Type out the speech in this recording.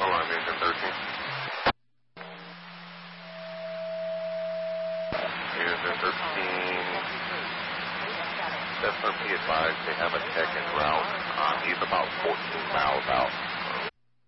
on, Agent 13. Agent 13. SRP advised they have a